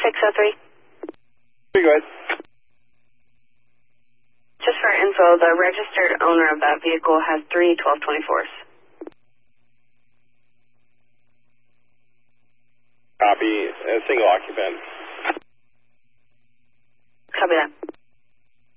603. Go ahead. Just for info, the registered owner of that vehicle has 3 1224s. Copy. Single occupant. Copy that.